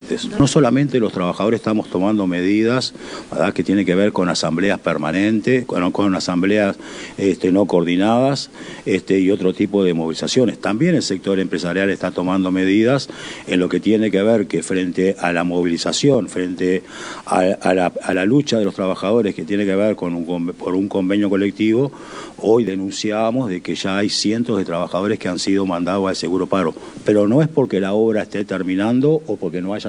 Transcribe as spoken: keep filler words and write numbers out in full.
fuertes. No solamente los trabajadores estamos tomando medidas, ¿verdad?, que tienen que ver con asambleas permanentes, con, con asambleas este, no coordinadas este, y otro tipo de movilizaciones. También el sector empresarial está tomando medidas en lo que tiene que ver que frente a la movilización, frente a, a, la, a la lucha de los trabajadores que tiene que ver con un, por un convenio colectivo, hoy denunciábamos de que ya hay cientos de trabajadores que han sido mandados al seguro paro, pero no es porque la obra esté terminando o porque no haya